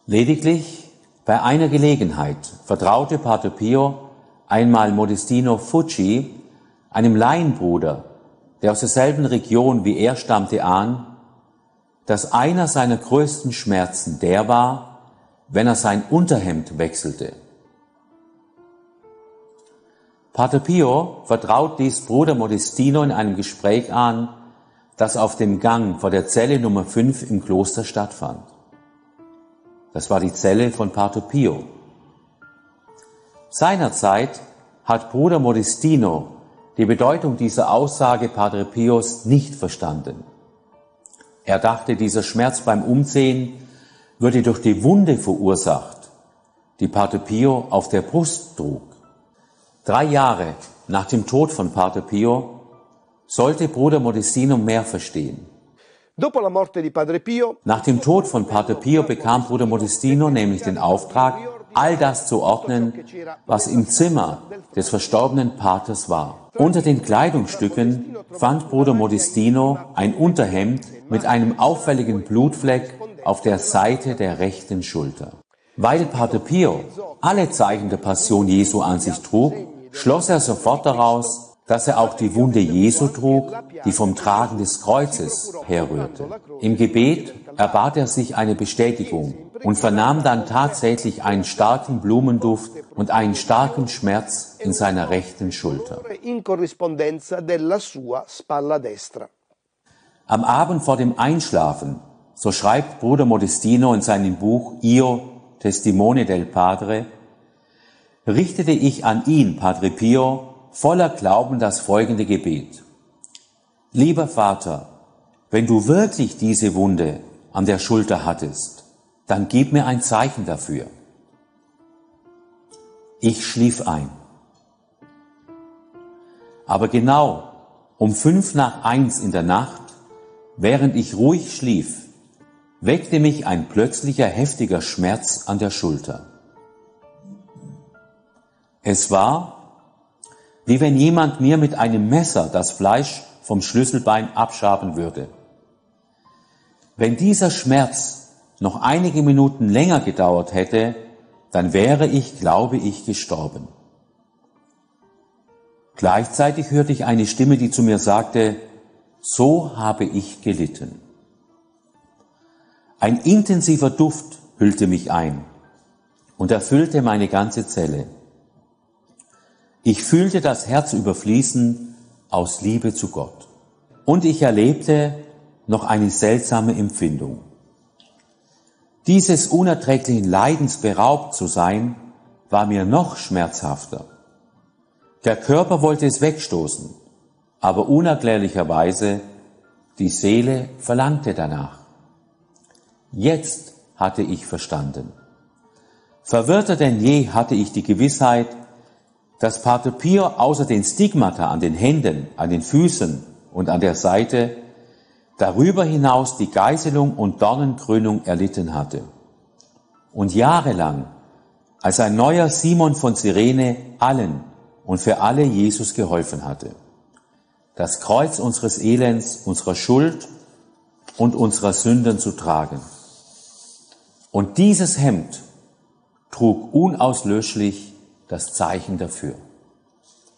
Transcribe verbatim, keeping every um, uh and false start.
Lediglich bei einer Gelegenheit vertraute Pater Pio einmal Modestino Fucci, einem Laienbruder, der aus derselben Region wie er stammte, an, dass einer seiner größten Schmerzen der war, wenn er sein Unterhemd wechselte. Pater Pio vertraut dies Bruder Modestino in einem Gespräch an, das auf dem Gang vor der Zelle Nummer fünf im Kloster stattfand. Das war die Zelle von Pater Pio. Seinerzeit hat Bruder Modestino die Bedeutung dieser Aussage Pater Pios nicht verstanden. Er dachte, dieser Schmerz beim Umziehen würde durch die Wunde verursacht, die Pater Pio auf der Brust trug. Drei Jahre nach dem Tod von Pater Pio sollte Bruder Modestino mehr verstehen. Nach dem Tod von Pater Pio bekam Bruder Modestino nämlich den Auftrag, all das zu ordnen, was im Zimmer des verstorbenen Paters war. Unter den Kleidungsstücken fand Bruder Modestino ein Unterhemd mit einem auffälligen Blutfleck auf der Seite der rechten Schulter. Weil Pater Pio alle Zeichen der Passion Jesu an sich trug, schloss er sofort daraus, dass er auch die Wunde Jesu trug, die vom Tragen des Kreuzes herrührte. Im Gebet erbat er sich eine Bestätigung und vernahm dann tatsächlich einen starken Blumenduft und einen starken Schmerz in seiner rechten Schulter. Am Abend vor dem Einschlafen, so schreibt Bruder Modestino in seinem Buch Io Testimone del Padre, richtete ich an ihn, Padre Pio, voller Glauben das folgende Gebet. Lieber Vater, wenn du wirklich diese Wunde an der Schulter hattest, dann gib mir ein Zeichen dafür. Ich schlief ein. Aber genau um fünf nach eins in der Nacht, während ich ruhig schlief, weckte mich ein plötzlicher heftiger Schmerz an der Schulter. Es war, wie wenn jemand mir mit einem Messer das Fleisch vom Schlüsselbein abschaben würde. Wenn dieser Schmerz noch einige Minuten länger gedauert hätte, dann wäre ich, glaube ich, gestorben. Gleichzeitig hörte ich eine Stimme, die zu mir sagte, so habe ich gelitten. Ein intensiver Duft hüllte mich ein und erfüllte meine ganze Zelle. Ich fühlte das Herz überfließen aus Liebe zu Gott. Und ich erlebte noch eine seltsame Empfindung. Dieses unerträglichen Leidens beraubt zu sein, war mir noch schmerzhafter. Der Körper wollte es wegstoßen, aber unerklärlicherweise die Seele verlangte danach. Jetzt hatte ich verstanden. Verwirrter denn je hatte ich die Gewissheit, dass Pater Pio außer den Stigmata an den Händen, an den Füßen und an der Seite darüber hinaus die Geißelung und Dornenkrönung erlitten hatte und jahrelang als ein neuer Simon von Cyrene allen und für alle Jesus geholfen hatte, das Kreuz unseres Elends, unserer Schuld und unserer Sünden zu tragen. Und dieses Hemd trug unauslöschlich das Zeichen dafür.